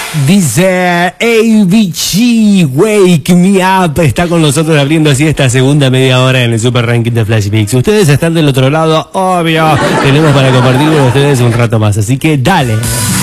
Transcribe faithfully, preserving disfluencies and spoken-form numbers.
Dice A V G, Wake Me Up, está con nosotros abriendo así esta segunda media hora en el Super Ranking de Flash Mix. Ustedes están del otro lado, obvio, tenemos para compartir con ustedes un rato más, así que dale.